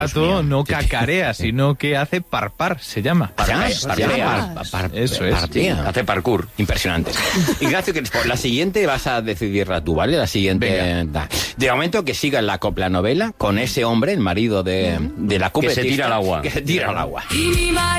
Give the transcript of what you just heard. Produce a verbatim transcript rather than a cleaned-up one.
gato no cacarea, sino que hace parpar, se llama. Parpea, Parpea. par- par- Eso es. parpea. Hace parkour, impresionante. Ignacio Crespo, la siguiente vas a decidirla tú, ¿vale? La siguiente. Da. De momento que siga en la copla novela con ese hombre, el marido de, de la Que se cupetista, tira al agua. Que se tira al agua. Y mi